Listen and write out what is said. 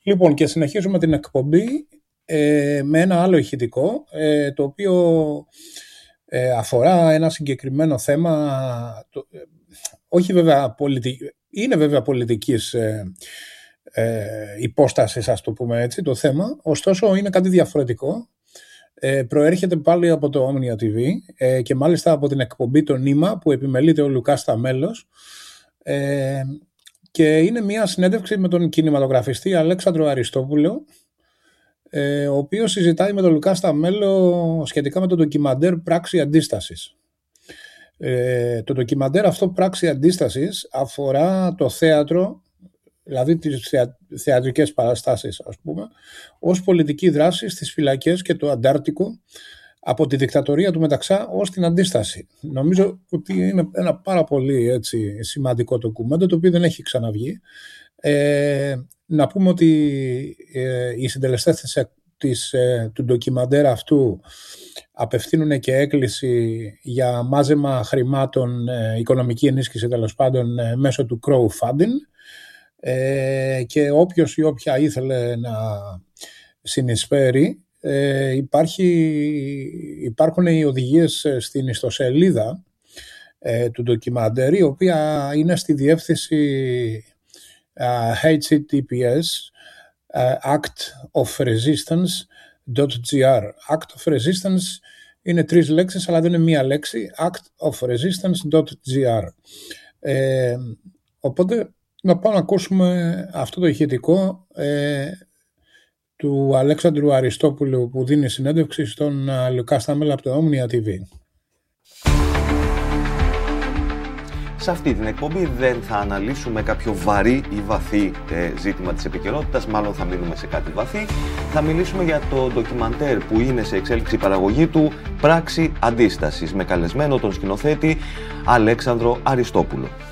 Λοιπόν, και συνεχίζουμε την εκπομπή με ένα άλλο ηχητικό, το οποίο αφορά ένα συγκεκριμένο θέμα, όχι βέβαια είναι βέβαια πολιτικής υπόστασης, ας το πούμε έτσι, το θέμα, ωστόσο είναι κάτι διαφορετικό. Προέρχεται πάλι από το Omnia TV και μάλιστα από την εκπομπή το Νήμα που επιμελείται ο Λουκάς Σταμέλος, και είναι μια συνέντευξη με τον κινηματογραφιστή Αλέξανδρο Αριστόπουλο, ο οποίος συζητάει με τον Λουκά Σταμέλο σχετικά με το ντοκιμαντέρ Πράξη Αντίστασης. Το ντοκιμαντέρ αυτό Πράξη Αντίστασης αφορά το θέατρο, δηλαδή τις θεατρικές παραστάσεις, ας πούμε, ως πολιτική δράση στις φυλακές και το Αντάρτικο, από τη δικτατορία του Μεταξά ως την αντίσταση. Νομίζω ότι είναι ένα πάρα πολύ σημαντικό ντοκουμέντο, το οποίο δεν έχει ξαναβγεί. Να πούμε ότι οι συντελεστές του ντοκιμαντέρ αυτού απευθύνουν και έκκληση για μάζεμα χρημάτων, οικονομική ενίσχυση τέλος πάντων, μέσω του crowdfunding, και όποιος ή όποια ήθελε να συνεισφέρει, υπάρχουν οι οδηγίες στην ιστοσελίδα του ντοκιμαντέρ, η οποία είναι στη διεύθυνση https actofresistance.gr. Act of Resistance είναι 3 λέξεις, αλλά δεν είναι μία λέξη. actofresistance.gr. Οπότε να πάμε να ακούσουμε αυτό το ηχητικό του Αλέξανδρου Αριστόπουλου, που δίνει συνέντευξη στον Λουκά Σταμέλο από το Omnia TV. Σε αυτή την εκπομπή δεν θα αναλύσουμε κάποιο βαρύ ή βαθύ ζήτημα της επικαιρότητας, μάλλον θα μείνουμε σε κάτι βαθύ. Θα μιλήσουμε για το ντοκιμαντέρ που είναι σε εξέλιξη παραγωγή του, Πράξη Αντίστασης, με καλεσμένο τον σκηνοθέτη Αλέξανδρο Αριστόπουλο.